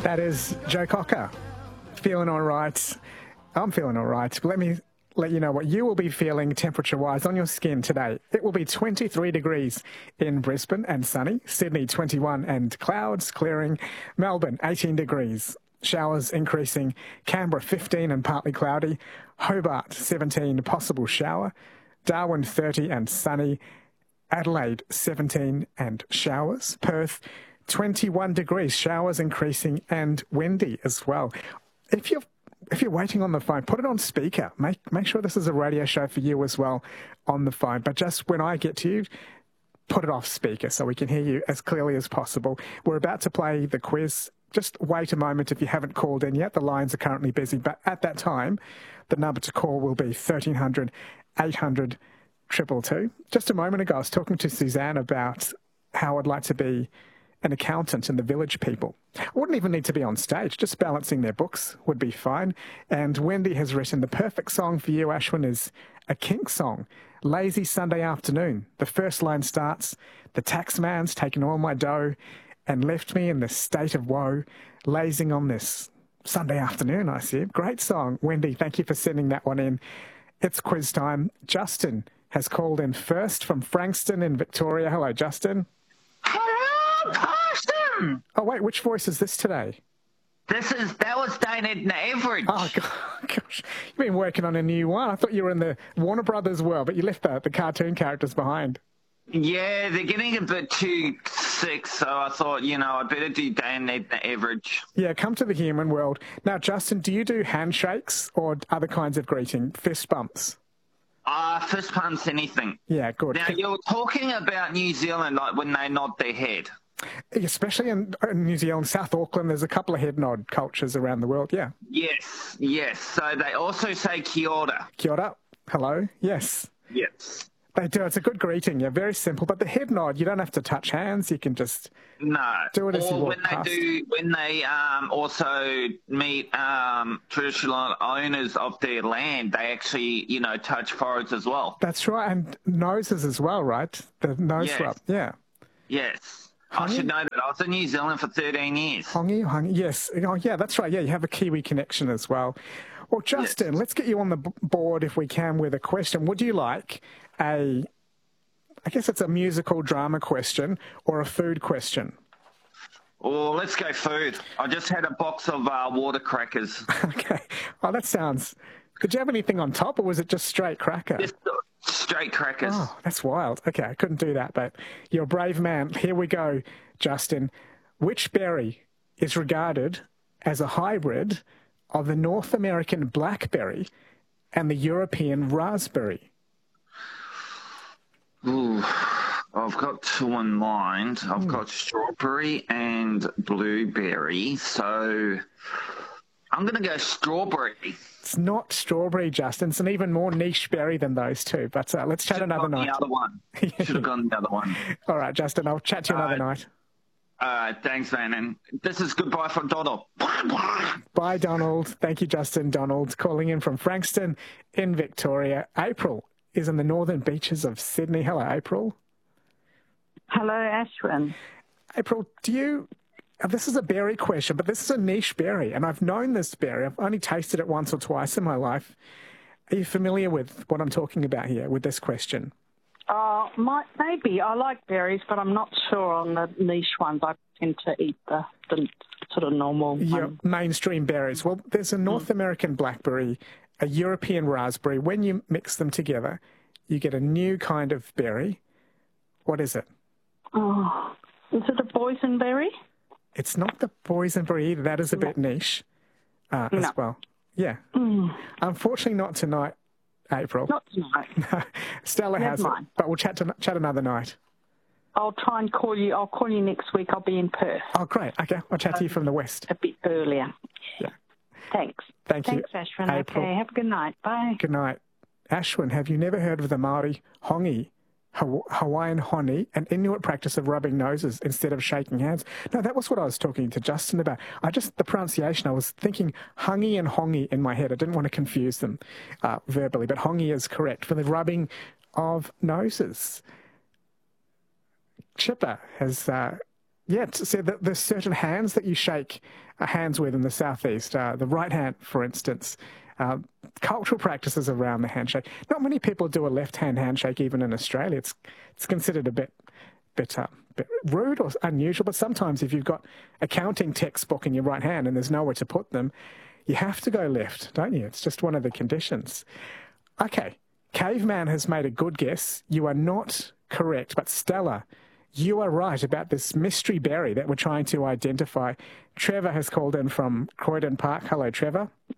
That is Joe Cocker. Feeling all right. I'm feeling all right. Let me let you know what you will be feeling temperature-wise on your skin today. It will be 23 degrees in Brisbane and sunny. Sydney, 21 and clouds clearing. Melbourne, 18 degrees. Showers increasing. Canberra, 15 and partly cloudy. Hobart, 17, possible shower. Darwin, 30 and sunny. Adelaide, 17 and showers. Perth, 21 degrees, showers increasing and windy as well. If you're waiting on the phone, put it on speaker. Make sure this is a radio show for you as well on the phone. But just when I get to you, put it off speaker so we can hear you as clearly as possible. We're about to play the quiz. Just wait a moment if you haven't called in yet. The lines are currently busy. But at that time, the number to call will be 1300 800 222. Just a moment ago, I was talking to Suzanne about how I'd like to be an accountant in the Village People. I wouldn't even need to be on stage, just balancing their books would be fine. And Wendy has written, the perfect song for you, Ashwin, is a Kink song, Lazy Sunday Afternoon. The first line starts, the tax man's taken all my dough and left me in this state of woe, lazing on this Sunday afternoon, I see. Great song. Wendy, thank you for sending that one in. It's quiz time. Justin has called in first from Frankston in Victoria. Hello, Justin. Hello, Carson. Oh, wait, which voice is this today? That was Dane Edna Everidge. Oh, gosh. You've been working on a new one. I thought you were in the Warner Brothers world, but you left the cartoon characters behind. Yeah, they're getting a bit too sick, so I thought, I'd better do Dane Edna Everidge. Yeah, come to the human world. Now, Justin, do you do handshakes or other kinds of greeting? Fist bumps? Fist pumps, anything. Yeah, good. Now, you're talking about New Zealand, like when they nod their head. Especially in New Zealand, South Auckland, there's a couple of head nod cultures around the world, yeah. Yes. So they also say kia ora. Kia ora. Hello. Yes. Yes. They do. It's a good greeting. Yeah, very simple. But the head nod, you don't have to touch hands. You can just do it as you walk past. When they also meet traditional owners of their land, they actually, touch foreheads as well. That's right. And noses as well, right? The nose rub. Yeah. Yes. I should know that. I was in New Zealand for 13 years. Hongi. Yes. Oh, yeah, that's right. Yeah, you have a Kiwi connection as well. Well, Justin, let's get you on the board if we can with a question. Would you like I guess it's a musical drama question or a food question? Oh, let's go food. I just had a box of water crackers. Okay. Oh, that sounds... Did you have anything on top or was it just straight cracker? Just straight crackers. Oh, that's wild. Okay, I couldn't do that, but you're a brave man. Here we go, Justin. Which berry is regarded as a hybrid of the North American blackberry and the European raspberry? Ooh, I've got two in mind. I've got strawberry and blueberry, so I'm going to go strawberry. It's not strawberry, Justin. It's an even more niche berry than those two, but let's chat another night. The other one. Should have gone the other one. All right, Justin, I'll chat to you another night. Thanks, man. And this is goodbye from Donald. Bye, Donald. Thank you, Justin. Donald calling in from Frankston in Victoria. April is in the northern beaches of Sydney. Hello, April. Hello, Ashwin. April, this is a berry question, but this is a niche berry, and I've known this berry. I've only tasted it once or twice in my life. Are you familiar with what I'm talking about here with this question? Maybe. I like berries, but I'm not sure on the niche ones. I tend to eat the sort of normal ones. Mainstream berries. Well, there's a North American blackberry, a European raspberry. When you mix them together, you get a new kind of berry. What is it? Oh, is it a boysenberry? It's not the boysenberry either. That is a bit niche as well. Yeah. Unfortunately, not tonight, April. Not tonight. No. Stella has it, but we'll chat another night. I'll try and call you. I'll call you next week. I'll be in Perth. Oh, great. Okay. I'll chat to you from the west. A bit earlier. Yeah. Thanks. Thank you. Thanks, Ashwin. April. Okay. Have a good night. Bye. Good night. Ashwin, have you never heard of the Māori hongi, Hawaiian honi, an Inuit practice of rubbing noses instead of shaking hands? No, that was what I was talking to Justin about. The pronunciation, I was thinking hungi and hongi in my head. I didn't want to confuse them verbally, but hongi is correct for the rubbing of noses. Chipper has Yeah, so there's certain hands that you shake hands with in the southeast. The right hand, for instance. Cultural practices around the handshake. Not many people do a left-hand handshake, even in Australia. It's considered a bit rude or unusual. But sometimes, if you've got a counting textbook in your right hand and there's nowhere to put them, you have to go left, don't you? It's just one of the conditions. Okay, Caveman has made a good guess. You are not correct, but Stella, you are right about this mystery berry that we're trying to identify. Trevor has called in from Croydon Park. Hello, Trevor.